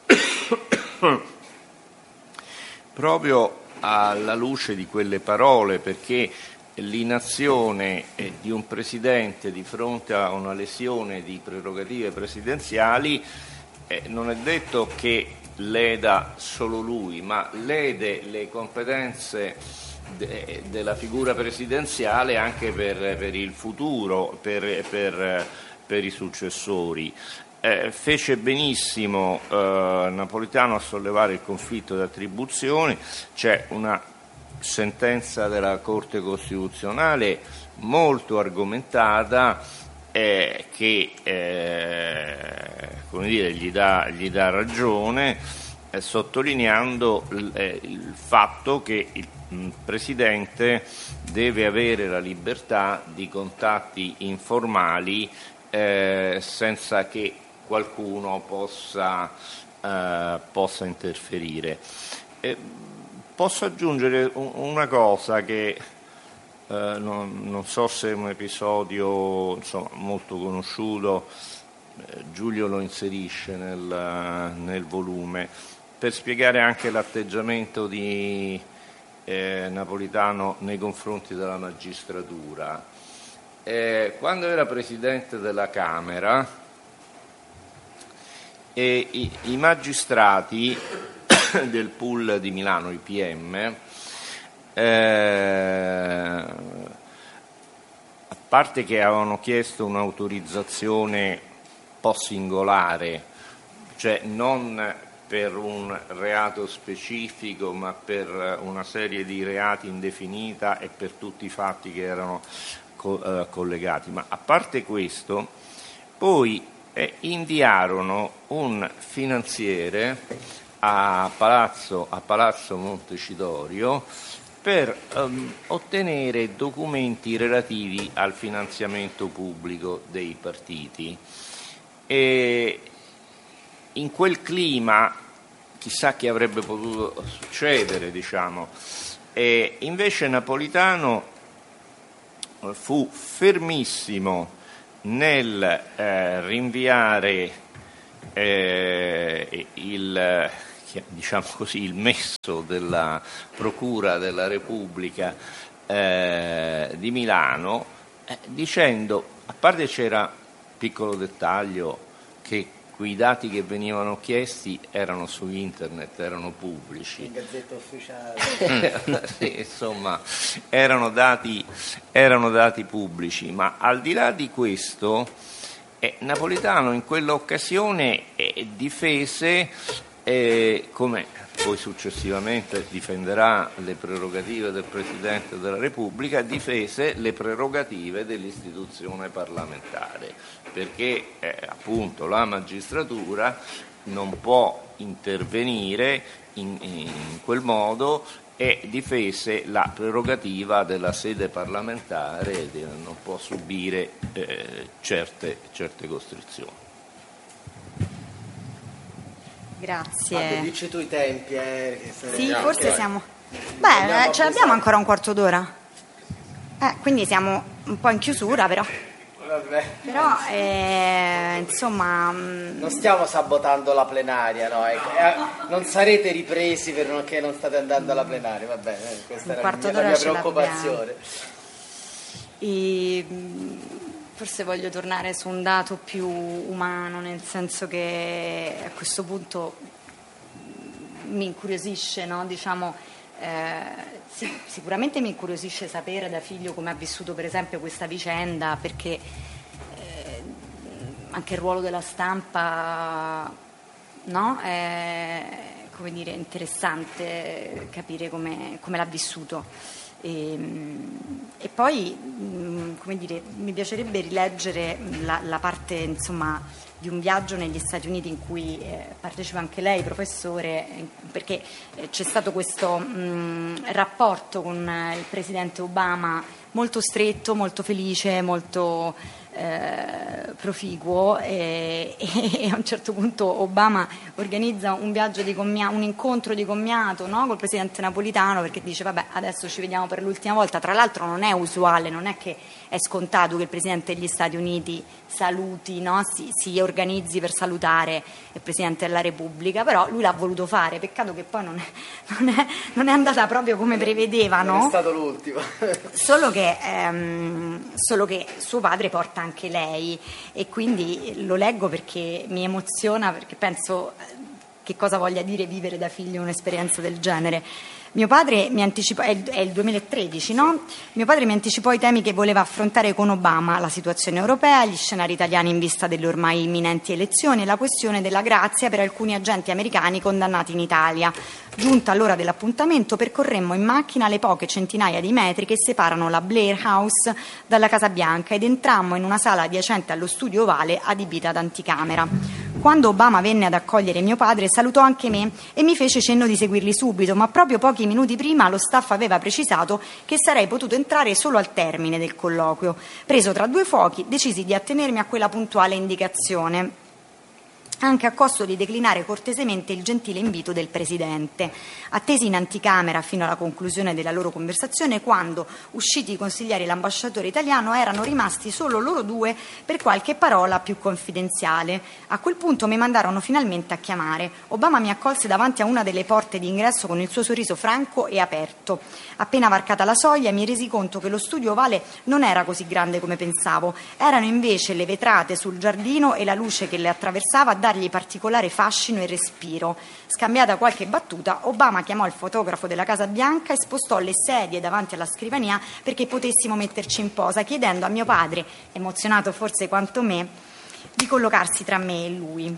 proprio alla luce di quelle parole, perché l'inazione di un Presidente di fronte a una lesione di prerogative presidenziali eh, non è detto che leda solo lui, ma lede le competenze De, della figura presidenziale anche per, per il futuro, per, per, per i successori. Eh, fece benissimo eh, Napolitano a sollevare il conflitto di attribuzione. C'è una sentenza della Corte Costituzionale molto argomentata eh, che eh, come dire, gli dà, gli dà ragione, eh, sottolineando l, eh, il fatto che il Il Presidente deve avere la libertà di contatti informali eh, senza che qualcuno possa, eh, possa interferire. Eh, posso aggiungere un, una cosa che eh, non, non so se è un episodio insomma, molto conosciuto, eh, Giulio lo inserisce nel, nel volume, per spiegare anche l'atteggiamento di Eh, Napolitano nei confronti della magistratura. eh, quando era Presidente della Camera, eh, i, i magistrati del pool di Milano, i P M, eh, a parte che avevano chiesto un'autorizzazione un po' singolare, cioè non per un reato specifico ma per una serie di reati indefinita e per tutti i fatti che erano co- eh, collegati, ma a parte questo poi eh, inviarono un finanziere a Palazzo, a Palazzo Montecitorio per um, ottenere documenti relativi al finanziamento pubblico dei partiti. E in quel clima chissà che avrebbe potuto succedere, diciamo. E invece Napolitano fu fermissimo nel eh, rinviare eh, il diciamo così, il messo della Procura della Repubblica eh, di Milano, eh, dicendo, a parte c'era piccolo dettaglio che quei dati che venivano chiesti erano su internet, erano pubblici. In Gazzetta Ufficiale. Sì, insomma, erano dati, erano dati pubblici, ma al di là di questo, eh, Napolitano in quell'occasione eh, difese, eh, come poi successivamente difenderà le prerogative del Presidente della Repubblica, difese le prerogative dell'istituzione parlamentare, perché eh, appunto la magistratura non può intervenire in, in quel modo, e difese la prerogativa della sede parlamentare, non può subire eh, certe, certe costrizioni. Grazie. Fabio, dici tu i tempi, eh, che se Sì, ne- forse vai. siamo... Andiamo Beh, a eh, ce l'abbiamo pesare. ancora un quarto d'ora. Eh, quindi siamo un po' in chiusura, però. Vabbè. Però, eh, insomma... mh, Non stiamo sabotando la plenaria, no? Ecco, eh, non sarete ripresi perché non state andando alla plenaria, va bene, eh, questa Un era quarto la mia, d'ora la mia ce l'abbiamo. preoccupazione. E, mh, forse voglio tornare su un dato più umano, nel senso che a questo punto mh, mi incuriosisce, no? Diciamo, eh, sì, sicuramente mi incuriosisce sapere da figlio come ha vissuto per esempio questa vicenda, perché eh, anche il ruolo della stampa, no? È, come dire, interessante capire come, come l'ha vissuto. E, e poi mh, come dire, mi piacerebbe rileggere la, la parte, insomma, di un viaggio negli Stati Uniti in cui eh, partecipa anche lei, professore, eh, perché eh, c'è stato questo mh, rapporto con eh, il presidente Obama molto stretto, molto felice, molto eh, proficuo, e, e a un certo punto Obama organizza un viaggio di commia- un incontro di commiato, no, col presidente Napolitano, perché dice vabbè, adesso ci vediamo per l'ultima volta. Tra l'altro non è usuale, non è che è scontato che il presidente degli Stati Uniti saluti, no, si, si organizzi per salutare il presidente della Repubblica, però lui l'ha voluto fare. Peccato che poi non è, non è, non è andata proprio come prevedevano. Non è stato l'ultimo. Solo che, ehm, solo che suo padre porta anche lei, e quindi lo leggo perché mi emoziona, perché penso eh, che cosa voglia dire vivere da figlio un'esperienza del genere. Mio padre mi anticipò, è il, è il duemilatredici, no? Mio padre mi anticipò i temi che voleva affrontare con Obama: la situazione europea, gli scenari italiani in vista delle ormai imminenti elezioni e la questione della grazia per alcuni agenti americani condannati in Italia. Giunta l'ora dell'appuntamento, percorremmo in macchina le poche centinaia di metri che separano la Blair House dalla Casa Bianca ed entrammo in una sala adiacente allo studio ovale adibita ad anticamera. Quando Obama venne ad accogliere mio padre, salutò anche me e mi fece cenno di seguirli subito, ma proprio pochi minuti prima lo staff aveva precisato che sarei potuto entrare solo al termine del colloquio. Preso tra due fuochi, decisi di attenermi a quella puntuale indicazione. anche a costo di declinare cortesemente il gentile invito del Presidente. Attesi in anticamera fino alla conclusione della loro conversazione, quando, usciti i consiglieri e l'ambasciatore italiano, erano rimasti solo loro due per qualche parola più confidenziale. A quel punto mi mandarono finalmente a chiamare. Obama mi accolse davanti a una delle porte d'ingresso con il suo sorriso franco e aperto. Appena varcata la soglia mi resi conto che lo studio ovale non era così grande come pensavo. Erano invece le vetrate sul giardino e la luce che le attraversava a dargli particolare fascino e respiro. Scambiata qualche battuta, Obama chiamò il fotografo della Casa Bianca e spostò le sedie davanti alla scrivania perché potessimo metterci in posa, chiedendo a mio padre, emozionato forse quanto me, di collocarsi tra me e lui.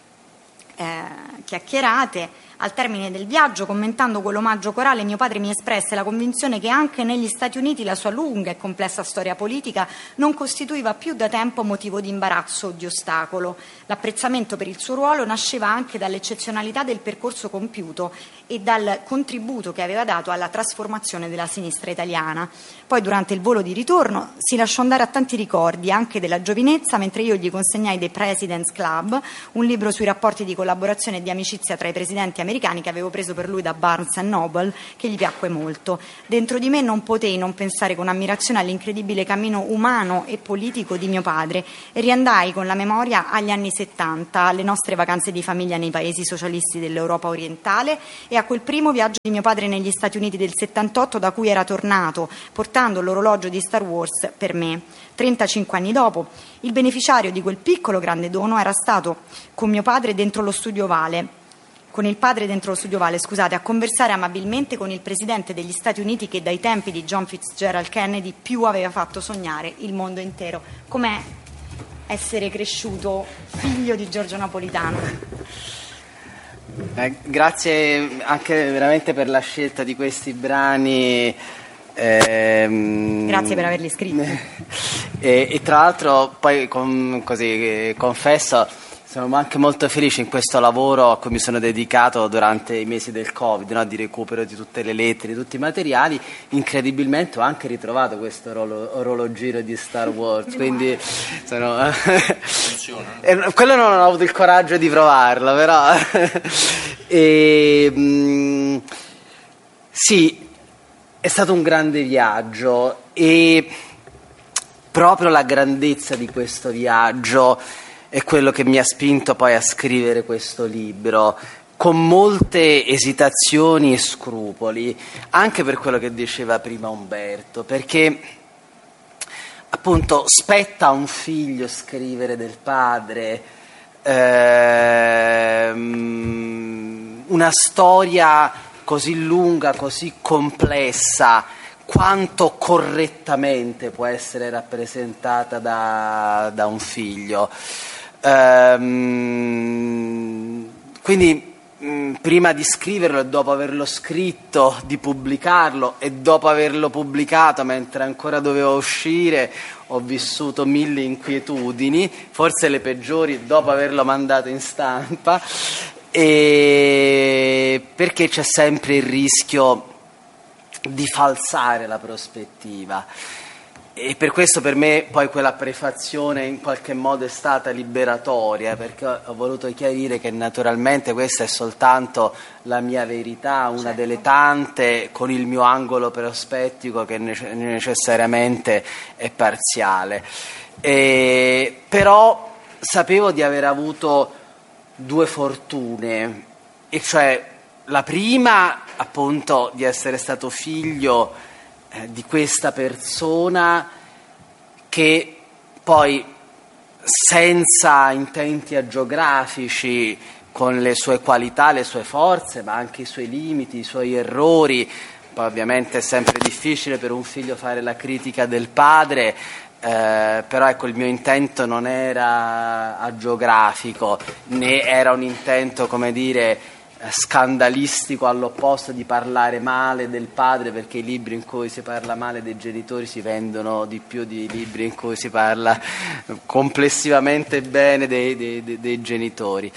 Eh, chiacchierate. Al termine del viaggio, commentando quell'omaggio corale, mio padre mi espresse la convinzione che anche negli Stati Uniti la sua lunga e complessa storia politica non costituiva più da tempo motivo di imbarazzo o di ostacolo. L'apprezzamento per il suo ruolo nasceva anche dall'eccezionalità del percorso compiuto e dal contributo che aveva dato alla trasformazione della sinistra italiana. Poi, durante il volo di ritorno, si lasciò andare a tanti ricordi, anche della giovinezza, mentre io gli consegnai The President's Club, un libro sui rapporti di collaborazione e di amicizia tra i presidenti americani che avevo preso per lui da Barnes and Noble, che gli piacque molto. Dentro di me non potei non pensare con ammirazione all'incredibile cammino umano e politico di mio padre e riandai con la memoria agli anni settanta, alle nostre vacanze di famiglia nei paesi socialisti dell'Europa orientale e a quel primo viaggio di mio padre negli Stati Uniti del settantotto, da cui era tornato portando l'orologio di Star Wars per me. trentacinque anni dopo, il beneficiario di quel piccolo grande dono era stato con mio padre dentro lo studio ovale, con il padre dentro lo studio ovale, scusate, a conversare amabilmente con il presidente degli Stati Uniti che dai tempi di John Fitzgerald Kennedy più aveva fatto sognare il mondo intero. Com'è essere cresciuto figlio di Giorgio Napolitano? Eh, grazie anche veramente per la scelta di questi brani. Ehm, Grazie per averli scritti. E, e tra l'altro poi con, così eh, confesso, sono anche molto felice in questo lavoro a cui mi sono dedicato durante i mesi del Covid, no? Di recupero di tutte le lettere, di tutti i materiali. Incredibilmente ho anche ritrovato questo orolo, orologino di Star Wars, quindi sono funziona. Quello non ho avuto il coraggio di provarlo, però e, mh, sì, è stato un grande viaggio e proprio la grandezza di questo viaggio è quello che mi ha spinto poi a scrivere questo libro, con molte esitazioni e scrupoli, anche per quello che diceva prima Umberto, perché appunto spetta a un figlio scrivere del padre ehm, una storia così lunga, così complessa, quanto correttamente può essere rappresentata da, da un figlio. Ehm, quindi mh, prima di scriverlo e dopo averlo scritto, di pubblicarlo e dopo averlo pubblicato mentre ancora doveva uscire, ho vissuto mille inquietudini, forse le peggiori dopo averlo mandato in stampa, e perché c'è sempre il rischio di falsare la prospettiva. E per questo per me poi quella prefazione in qualche modo è stata liberatoria, perché ho voluto chiarire che naturalmente questa è soltanto la mia verità, una certo. delle tante, con il mio angolo prospettico che necessariamente è parziale. E, però sapevo di aver avuto due fortune, e cioè la prima appunto di essere stato figlio eh, di questa persona che poi, senza intenti agiografici, con le sue qualità, le sue forze, ma anche i suoi limiti, i suoi errori, poi ovviamente è sempre difficile per un figlio fare la critica del padre, eh, però ecco, il mio intento non era agiografico, né era un intento, come dire, scandalistico, all'opposto di parlare male del padre, perché i libri in cui si parla male dei genitori si vendono di più di libri in cui si parla complessivamente bene dei, dei, dei, dei genitori.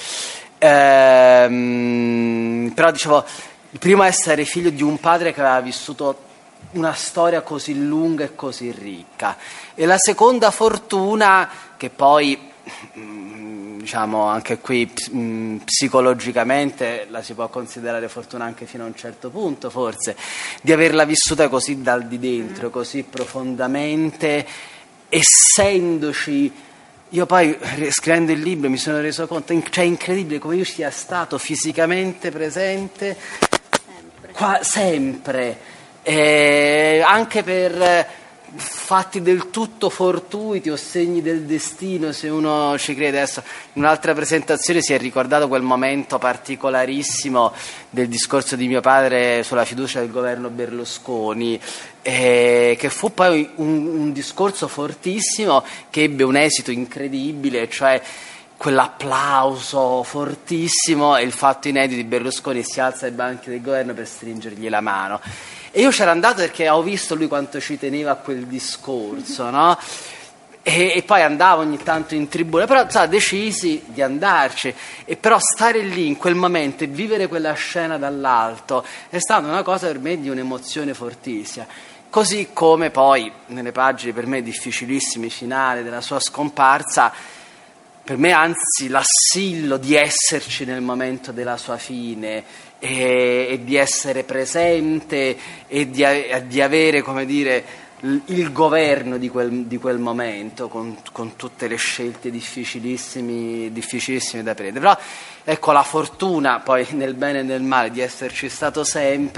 Ehm, però dicevo, il primo essere figlio di un padre che aveva vissuto una storia così lunga e così ricca, e la seconda fortuna, che poi diciamo anche qui mh, psicologicamente la si può considerare fortuna anche fino a un certo punto, forse, di averla vissuta così dal di dentro, così profondamente, essendoci. Io poi, scrivendo il libro, mi sono reso conto, cioè è incredibile come io sia stato fisicamente presente sempre, qua, sempre. Eh, anche per fatti del tutto fortuiti o segni del destino, se uno ci crede. Adesso in un'altra presentazione si è ricordato quel momento particolarissimo del discorso di mio padre sulla fiducia del governo Berlusconi, eh, che fu poi un, un discorso fortissimo che ebbe un esito incredibile, cioè quell'applauso fortissimo e il fatto inedito di Berlusconi si alza ai banchi del governo per stringergli la mano. E io c'ero andato perché ho visto lui quanto ci teneva a quel discorso, no? E, e poi andavo ogni tanto in tribuna, però sa, decisi di andarci, e però stare lì in quel momento e vivere quella scena dall'alto è stata una cosa per me di un'emozione fortissima. Così come poi nelle pagine per me difficilissime finali della sua scomparsa, per me anzi l'assillo di esserci nel momento della sua fine e, e di essere presente e di, di avere, come dire, il governo di quel, di quel momento con, con tutte le scelte difficilissime, difficilissime da prendere. Però ecco, la fortuna poi nel bene e nel male di esserci stato sempre